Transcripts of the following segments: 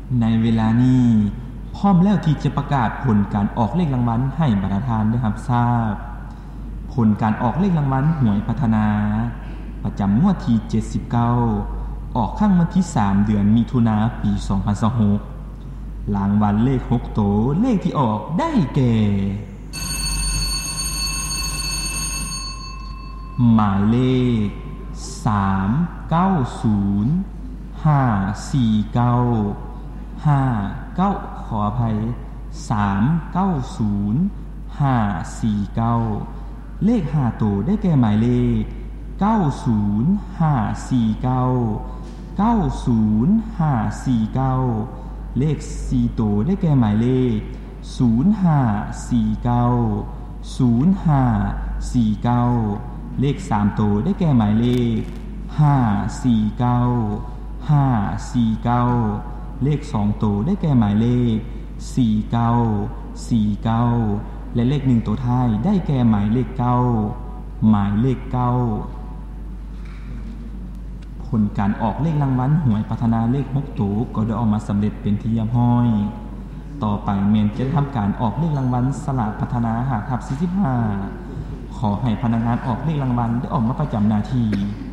ในเวลานี้พร้อมแล้วที่จะประกาศผลการออกเลขรางวัลให้บรรดาทานได้รับทราบผลการออกเลขรางวัลหวยพัฒนาประจำงวดที่79ออกข้างวันที่3เดือนมิถุนายนปี2026รางวัลเลข6ตัวเลขที่ออกได้แก่หมายเลข390 549 59ขออภัย390 549เลข5ตัวได้แก่หมายเลข90 549 90 549เลข4ตัวได้แก่หมายเลข0549 0549เลข3ตัวได้แก่หมายเลข549 549เลข2ตัวได้แก่หมายเลข49 49และเลข1ตัวท้ายได้แก่หมายเลข9หมายเลข9ผลการออกเลขรางวัลหวยพัฒนาเลข6ตัวก็ได้ออกมาสำเร็จเป็นที่เรียบร้อยต่อไปเมนจะทำการออกเลขรางวัลสลากพัฒนา45ขอให้พนักงานออกเลขรางวัลได้ออกมาประจำหน้าที่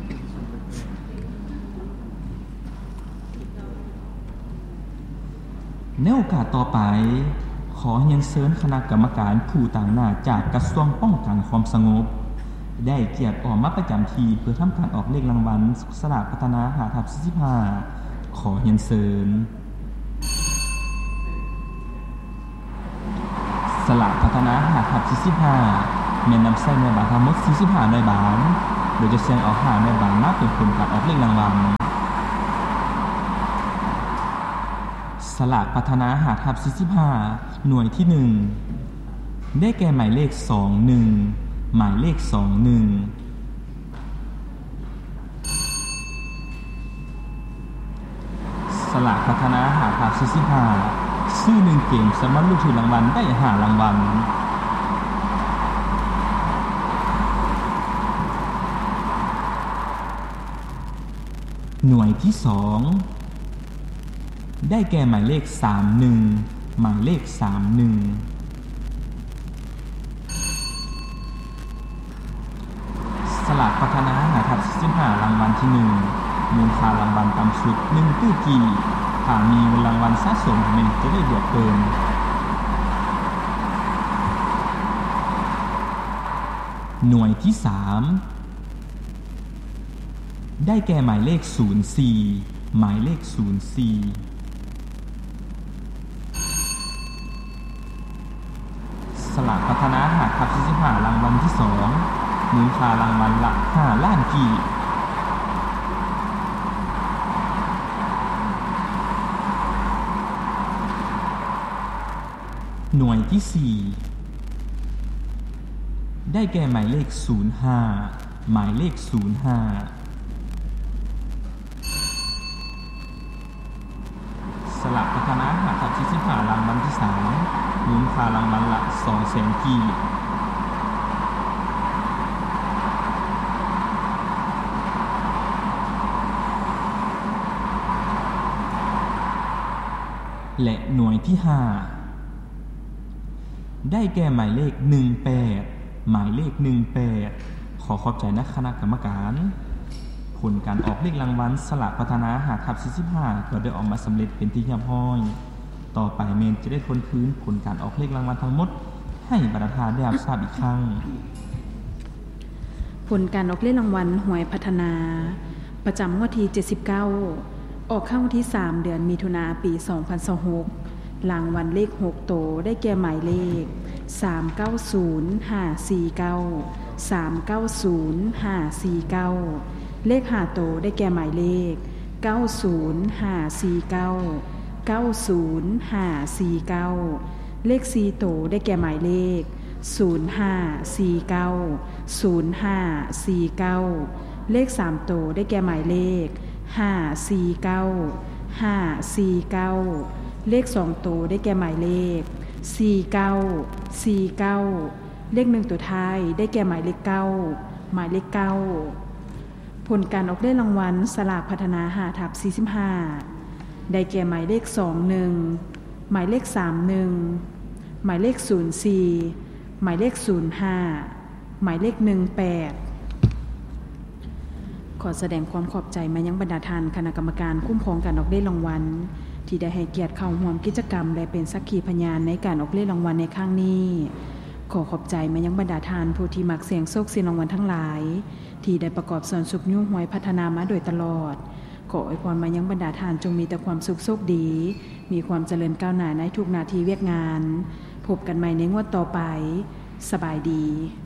ในโอกาสต่อไปขอเรียนเชิญคณะกรรมการผู้ต่างหน้าจากกระทรวงป้องกันความสงบได้เกียรติออกมาประจำที่เพื่อทำการออกเลขรางวัลสลากพัฒนา45ขอเรียนเชิญสลากพัฒนา45มีนำใส่ในบาททั้งหมด45ในบาทโดยจะแสดงออก5ในบาทมาเป็นผลการออกเลขรางวัลสลากพัฒนา45หน่วยที่1ได้แก่หมายเลข21หมายเลข21สลากพัฒนา45ชื่อ1เกมสามารถลุ้นถูกรางวัลได้5รางวัลหน่วยที่2ได้แก่หมายเลข31หมายเลข31สลากพัฒนา45รางวัลที่1มูลค่ารางวัลต่ำสุด1ตู้กีถ้ามีเงินรางวัลสะสมมันจะได้บวกเพิ่มหน่วยที่3ได้แก่หมายเลข04หมายเลข04สลากพัฒนา45รางวัลที่2มูลค่ารางวัลละ5ล้านกีบหน่วยที่4ได้แก่หมายเลข05หมายเลข05สลากพัฒนา45รางวัลที่3มูลค่ารางวัลละ200,000กีบและหน่วยที่5ได้แก่หมายเลข18หมายเลข18ขอขอบใจนะคณะกรรมการผลการออกเลขรางวัลสลากพัฒนา45ก็ได้ออกมาสำเร็จเป็นที่เรียบร้อยต่อไปเมนจะได้ทวนคืนผลการออกเลขรางวัลทั้งหมดให้บรรดาทานได้รับทราบอีกครั้งผลการออกเลขรางวัลหวยพัฒนาประจำงวดที่79ออกเข้าวันที่3เดือนมิถุนายนปี2026รางวัลเลข6ตัวได้แก่หมายเลข390 549 390 549เลข5ตัวได้แก่หมายเลข90 549 90 549เลข4ตัวได้แก่หมายเลข0549 0549เลข3ตัวได้แก่หมายเลข549 549เลข2ตัวได้แก่หมายเลข49 49เลข1ตัวท้ายได้แก่หมายเลข9หมายเลข9ผลการออกเลขรางวัลสลากพัฒนา45 ได้แก่หมายเลข21หมายเลข31หมายเลข04หมายเลข05หมายเลข18ขอแสดงความขอบใจมายังบรรดาท่านคณะกรรมการคุ้มครองการออกเลขรางวัลที่ได้ให้เกียรติเข้าร่วมกิจกรรมและเป็นสักขีพยานในการออกเลขรางวัลในครั้งนี้ขอขอบใจมายังบรรดาท่านผู้ที่มักเสี่ยงโชคเสี่ยงรางวัลทั้งหลายที่ได้ประกอบส่วนสุขยุ่งหวยพัฒนามาโดยตลอดขออวยพรมายังบรรดาท่านจงมีแต่ความสุขโชคดีมีความเจริญก้าวหน้าในทุกหน้าที่เวียกงานพบกันใหม่ในงวดต่อไปสบายดี